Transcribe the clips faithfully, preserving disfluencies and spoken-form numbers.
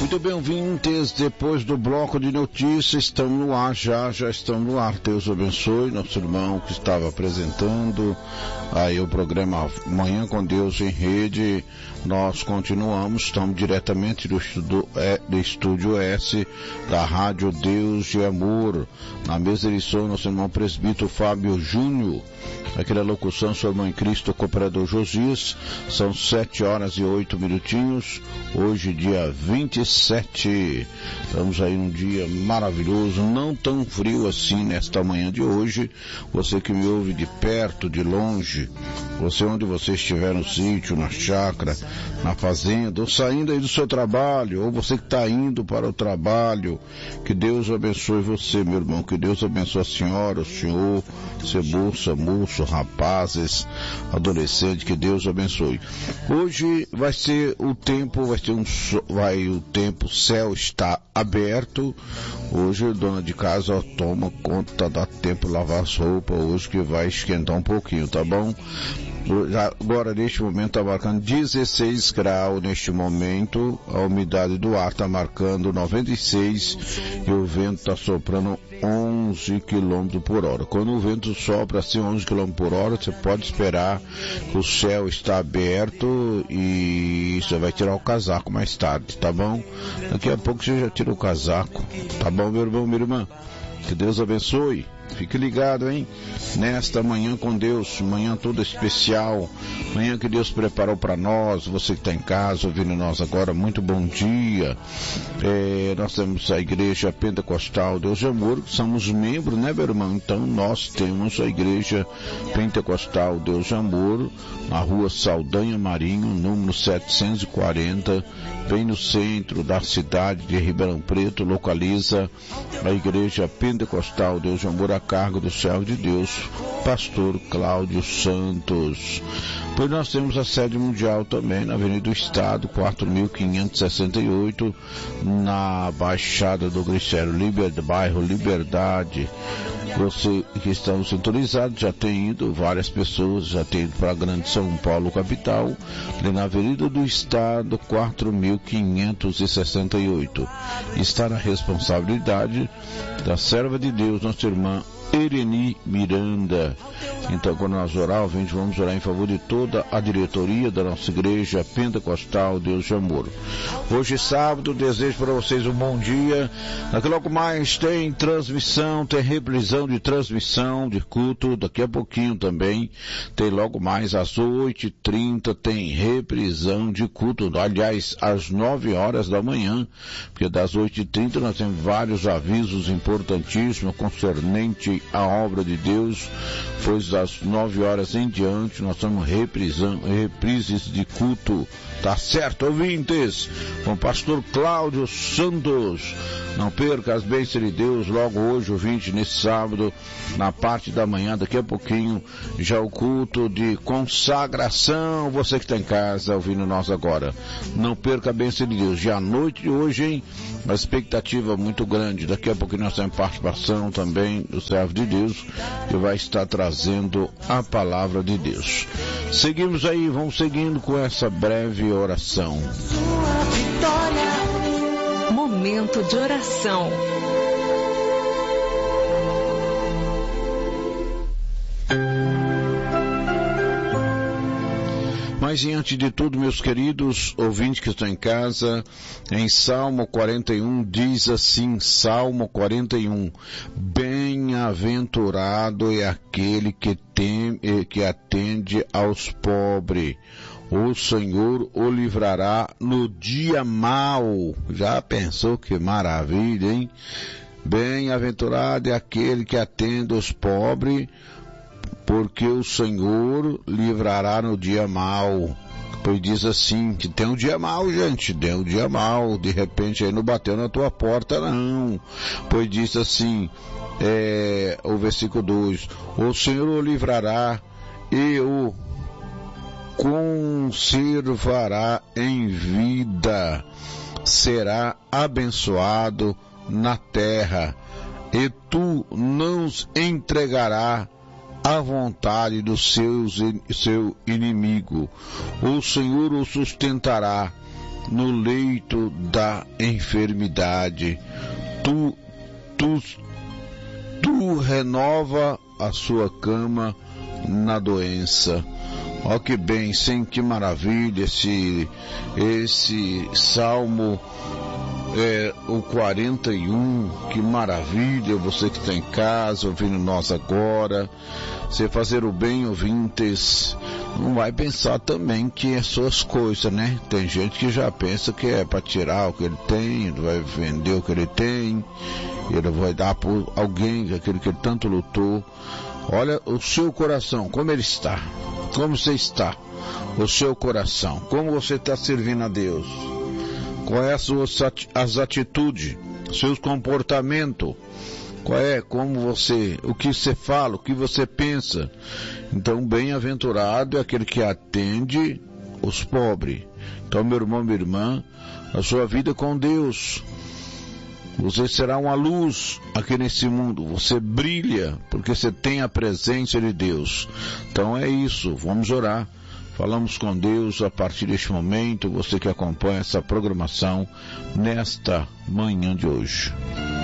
Muito bem, ouvintes, depois do bloco de notícias, estamos no ar, já, já estamos no ar. Deus abençoe nosso irmão que estava apresentando aí o programa Manhã com Deus em Rede. Nós continuamos, estamos diretamente do estúdio, é, do estúdio S da Rádio Deus de Amor. Na mesa de som, nosso irmão presbítero Fábio Júnior. Aqui na locução, sua irmã em Cristo, cooperador Josias. São sete horas e oito minutinhos. Hoje, dia vinte e sete. Estamos aí num dia maravilhoso, não tão frio assim nesta manhã de hoje. Você que me ouve de perto, de longe, você onde você estiver no sítio, na chácara, na fazenda, ou saindo aí do seu trabalho, ou você que está indo para o trabalho, que Deus abençoe você, meu irmão, que Deus abençoe a senhora, o senhor, seu moça, moço, rapazes, adolescente, que Deus abençoe. Hoje vai ser o tempo, vai ser um, vai o tempo, o céu está aberto. Hoje, dona de casa, ó, toma conta, dá tempo de lavar as roupas hoje, que vai esquentar um pouquinho, tá bom? Agora, neste momento, está marcando dezesseis graus neste momento, a umidade do ar está marcando noventa e seis e o vento está soprando onze quilômetros por hora. Quando o vento sopra assim onze quilômetros por hora, você pode esperar que o céu está aberto e você vai tirar o casaco mais tarde, tá bom? Daqui a pouco você já tira o casaco, tá bom, meu irmão, minha irmã? Que Deus abençoe. Fique ligado, hein? Nesta manhã com Deus, manhã toda especial, manhã que Deus preparou para nós. Você que está em casa ouvindo nós agora, muito bom dia. É, nós temos a Igreja Pentecostal Deus de Amor, somos membros, né, meu irmão? Então nós temos a Igreja Pentecostal Deus de Amor, na rua Saldanha Marinho, número setecentos e quarenta, bem no centro da cidade de Ribeirão Preto. Localiza a Igreja Pentecostal Deus de Amor, a cargo do servo de Deus, pastor Cláudio Santos. Pois nós temos a sede mundial também na Avenida do Estado, quatro mil quinhentos e sessenta e oito, na Baixada do Glicério, Liber, bairro Liberdade. Você que está sintonizado, já tem ido, várias pessoas já tem ido para a Grande São Paulo, capital, ali na Avenida do Estado, quatro mil quinhentos e sessenta e oito. Está na responsabilidade da serva de Deus, nossa irmã Ereni Miranda. Então, quando nós orar, gente, vamos orar em favor de toda a diretoria da nossa Igreja Pentecostal Deus de Amor. Hoje, sábado, desejo para vocês um bom dia. Daqui logo mais tem transmissão, tem reprisão de transmissão de culto. Daqui a pouquinho também tem logo mais às oito e trinta tem reprisão de culto. Aliás, às nove horas da manhã, porque das oito e trinta nós temos vários avisos importantíssimos concernente à obra de Deus, pois das nove horas em diante nós temos reprisão, reprises de culto. Tá certo, ouvintes? Com o pastor Cláudio Santos. Não perca as bênçãos de Deus logo hoje, ouvinte, nesse sábado, na parte da manhã, daqui a pouquinho, já o culto de consagração. Você que está em casa ouvindo nós agora, não perca a bênção de Deus. Já à noite de hoje, hein? Uma expectativa muito grande. Daqui a pouquinho nós temos participação também do servo de Deus, que vai estar trazendo a palavra de Deus. Seguimos aí, vamos seguindo com essa breve oração. Sua vitória. Momento de oração. Mas diante de tudo, meus queridos ouvintes que estão em casa, em Salmo quarenta e um diz assim, Salmo quarenta e um, bem-aventurado é aquele que, tem, que atende aos pobres. O Senhor o livrará no dia mau. Já pensou que maravilha, hein? Bem-aventurado é aquele que atende os pobres, porque o Senhor livrará no dia mau. Pois diz assim, que tem um dia mau, gente, tem um dia mau, de repente aí não bateu na tua porta, não. Pois diz assim, é, o versículo dois, o Senhor o livrará e o conservará em vida, será abençoado na terra, e tu não os entregará à vontade do seus, seu inimigo. O Senhor o sustentará no leito da enfermidade. Tu, tu, tu renova a sua cama na doença. Ó que bem, sim, que maravilha esse, esse Salmo, é, o quarenta e um, que maravilha, você que está em casa, ouvindo nós agora. Você fazer o bem, ouvintes, não vai pensar também que é suas coisas, né? Tem gente que já pensa que é para tirar o que ele tem, vai vender o que ele tem, ele vai dar para alguém, aquele que ele tanto lutou. Olha o seu coração, como ele está, como você está, o seu coração, como você está servindo a Deus, quais é as suas as atitudes, seus comportamentos, qual é, como você, o que você fala, o que você pensa. Então, bem-aventurado é aquele que atende os pobres. Então, meu irmão, minha irmã, a sua vida com Deus, você será uma luz aqui nesse mundo, você brilha, porque você tem a presença de Deus. Então é isso, vamos orar. Falamos com Deus a partir deste momento, você que acompanha essa programação nesta manhã de hoje.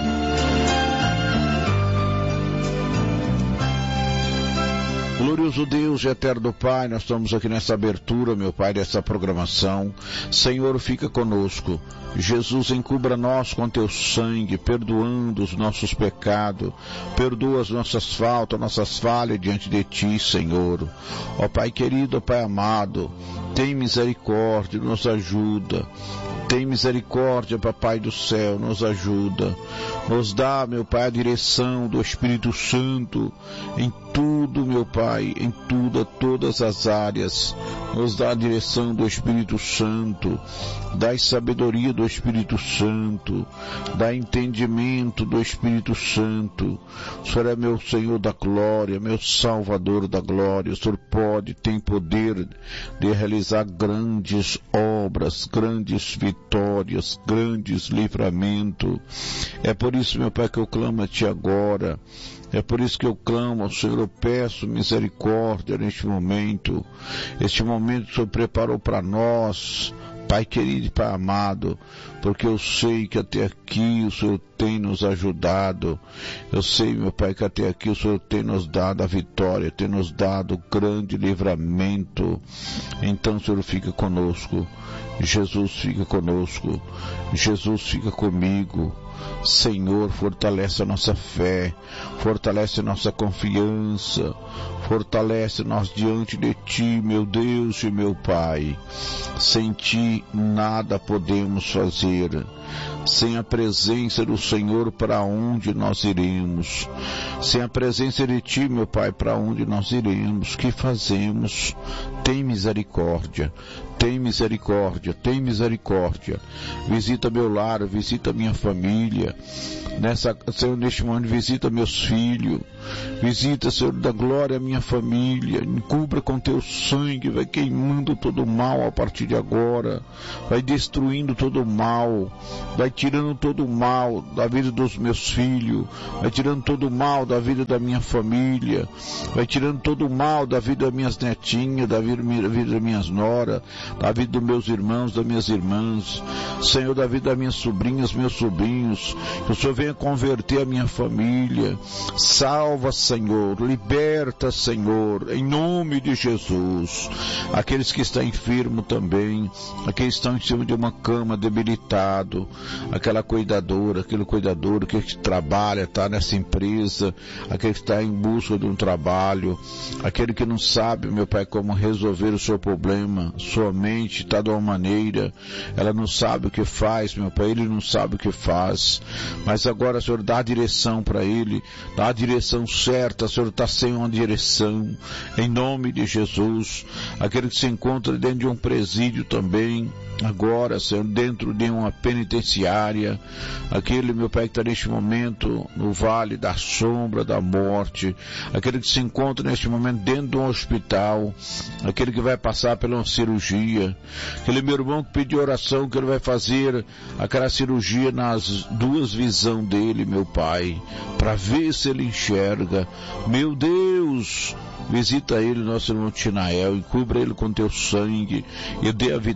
Glorioso Deus e eterno Pai, nós estamos aqui nessa abertura, meu Pai, dessa programação. Senhor, fica conosco. Jesus, encubra nós com teu sangue, perdoando os nossos pecados, perdoa as nossas faltas, nossas falhas diante de ti, Senhor. Ó Pai querido, ó Pai amado, tem misericórdia, nos ajuda. Tem misericórdia, Papai do céu, nos ajuda. Nos dá, meu Pai, a direção do Espírito Santo em tudo, meu Pai, em tudo, todas as áreas. Nos dá a direção do Espírito Santo, dá sabedoria do Espírito Santo, dá entendimento do Espírito Santo. O Senhor é meu Senhor da glória, meu Salvador da glória. O Senhor pode, tem poder de realizar grandes obras, grandes vitórias, grandes livramentos. É por isso, meu Pai, que eu clamo a Ti agora. É por isso que eu clamo ao Senhor, eu peço misericórdia neste momento. Este momento que o Senhor preparou para nós, Pai querido e Pai amado, porque eu sei que até aqui o Senhor tem nos ajudado. Eu sei, meu Pai, que até aqui o Senhor tem nos dado a vitória, tem nos dado grande livramento. Então, Senhor, fica conosco. Jesus fica conosco. Jesus fica comigo. Senhor, fortalece a nossa fé, fortalece a nossa confiança, fortalece nós diante de Ti, meu Deus e meu Pai. Sem Ti nada podemos fazer. Sem a presença do Senhor, para onde nós iremos? Sem a presença de Ti, meu Pai, para onde nós iremos? Que fazemos? Tem misericórdia, tem misericórdia, tem misericórdia. Visita meu lar, visita minha família. Nessa, Senhor, neste momento, visita meus filhos. Visita, Senhor da glória, a minha família. Encubra com Teu sangue, vai queimando todo o mal a partir de agora. Vai destruindo todo o mal. Vai tirando todo o mal da vida dos meus filhos. Vai tirando todo o mal da vida da minha família. Vai tirando todo o mal da vida das minhas netinhas, da vida, da vida das minhas noras, da vida dos meus irmãos, das minhas irmãs. Senhor, da vida das minhas sobrinhas, meus sobrinhos. Que o Senhor venha converter a minha família. Salva, Senhor. Liberta, Senhor. Em nome de Jesus. Aqueles que estão enfermos também. Aqueles que estão em cima de uma cama, debilitado. Aquela cuidadora, aquele cuidador que trabalha, está nessa empresa. Aquele que está em busca de um trabalho. Aquele que não sabe, meu Pai, como resolver o seu problema. Sua mente está de uma maneira. Ela não sabe o que faz, meu Pai. Ele não sabe o que faz. Mas agora, Senhor, dá a direção para ele. Dá a direção certa. Senhor, está sem uma direção. Em nome de Jesus. Aquele que se encontra dentro de um presídio também. Agora, Senhor, dentro de uma penitenciária, aquele, meu Pai, que está neste momento no vale da sombra da morte, aquele que se encontra neste momento dentro de um hospital, aquele que vai passar pela uma cirurgia, aquele meu irmão que pediu oração, que ele vai fazer aquela cirurgia nas duas visões dele, meu Pai, para ver se ele enxerga. Meu Deus, visita ele, nosso irmão Tinael, e cubra ele com Teu sangue, e dê a vitória,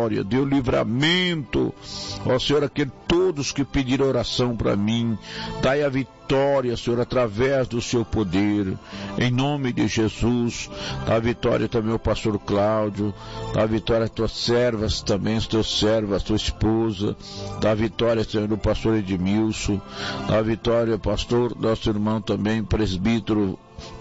vitória, dê o livramento, ó Senhor, aquele todos que pediram oração para mim, dai a vitória, Senhor, através do seu poder, em nome de Jesus. Dá a vitória também ao pastor Cláudio, dá a vitória às tuas servas também, aos teus servos, à tua esposa, dá a vitória, Senhor, ao pastor Edmilson, dá a vitória, pastor, nosso irmão também, presbítero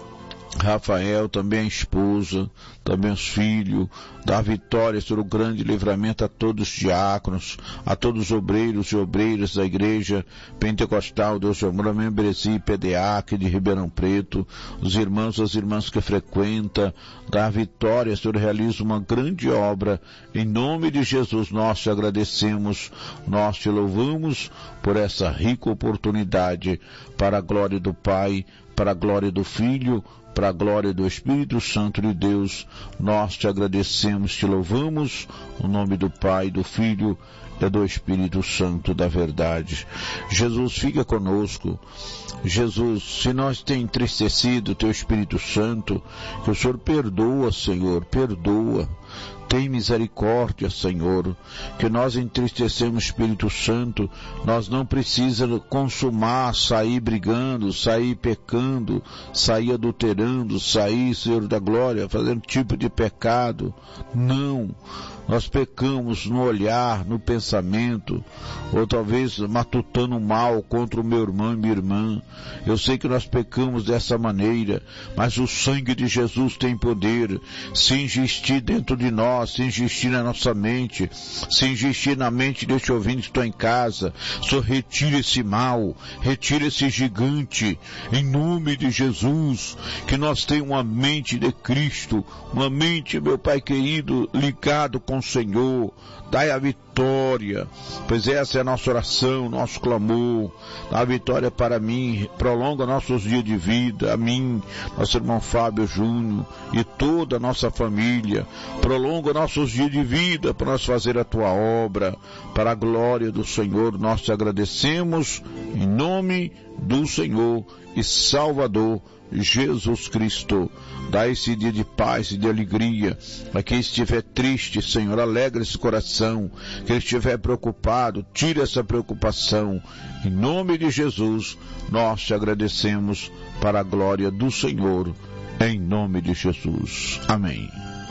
Rafael, também a esposa, também os filhos, dá vitória, Senhor, o grande livramento a todos os diáconos, a todos os obreiros e obreiras da Igreja Pentecostal, Deus de Amor, a membresia P D A aqui de Ribeirão Preto, os irmãos e as irmãs que frequenta, dá vitória, Senhor, realiza uma grande obra, em nome de Jesus nós te agradecemos, nós te louvamos por essa rica oportunidade, para a glória do Pai, para a glória do Filho, para a glória do Espírito Santo de Deus, nós te agradecemos, te louvamos, no nome do Pai, do Filho e do Espírito Santo da verdade. Jesus, fica conosco. Jesus, se nós tem entristecido o teu Espírito Santo, que o Senhor perdoa, Senhor, perdoa. Tem misericórdia, Senhor, que nós entristecemos o Espírito Santo, nós não precisamos consumar, sair brigando, sair pecando, sair adulterando, sair, Senhor da glória, fazendo tipo de pecado. Não, nós pecamos no olhar, no pensamento, ou talvez matutando mal contra o meu irmão e minha irmã. Eu sei que nós pecamos dessa maneira, mas o sangue de Jesus tem poder. Se insistir dentro de nós, se insistir na nossa mente, se insistir na mente deste ouvinte que está em casa, só retire esse mal, retire esse gigante, em nome de Jesus, que nós tenhamos uma mente de Cristo, uma mente, meu Pai querido, ligado com o Senhor. Dai a vitória, pois essa é a nossa oração, nosso clamor. Dá a vitória para mim, prolonga nossos dias de vida, a mim, nosso irmão Fábio Júnior e toda a nossa família. Prolonga nossos dias de vida para nós fazer a tua obra, para a glória do Senhor. Nós te agradecemos em nome do Senhor e Salvador Jesus Cristo. Dá esse dia de paz e de alegria a quem estiver triste, Senhor, alegra esse coração. Quem estiver preocupado, tira essa preocupação. Em nome de Jesus, nós te agradecemos para a glória do Senhor, em nome de Jesus. Amém.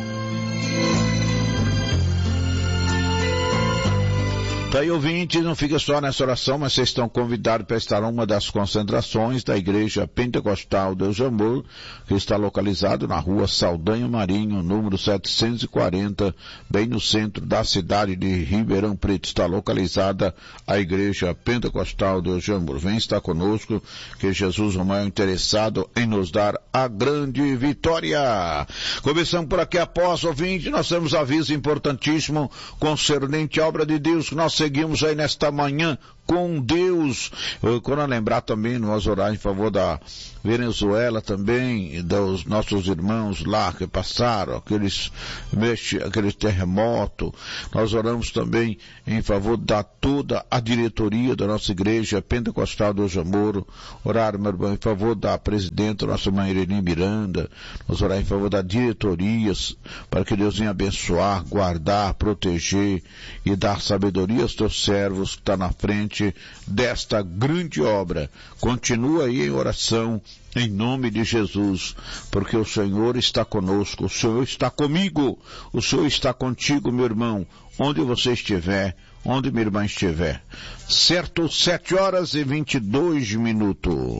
Tá aí, ouvintes, não fica só nessa oração, mas vocês estão convidados para estar em uma das concentrações da Igreja Pentecostal Deus de Amor, que está localizado na rua Saldanha Marinho, número setecentos e quarenta, bem no centro da cidade de Ribeirão Preto. Está localizada a Igreja Pentecostal Deus de Amor. Vem estar conosco, que Jesus é o maior interessado em nos dar a grande vitória. Começando por aqui, após ouvinte, nós temos aviso importantíssimo concernente à obra de Deus que nós seguimos aí nesta manhã com Deus. Eu, quando lembrar também, nós orar em favor da Venezuela também, dos nossos irmãos lá que passaram, aqueles, aqueles terremotos. Nós oramos também em favor da toda a diretoria da nossa igreja Pentecostal Deus de Amor. Orar, meu irmão, em favor da presidenta, nossa mãe Irene Miranda. Nós orar em favor da diretoria, para que Deus venha abençoar, guardar, proteger e dar sabedoria aos teus servos que está na frente desta grande obra. Continua aí em oração, em nome de Jesus, porque o Senhor está conosco, o Senhor está comigo, o Senhor está contigo, meu irmão, onde você estiver, onde minha irmã estiver. Certo, sete horas e vinte e dois minutos.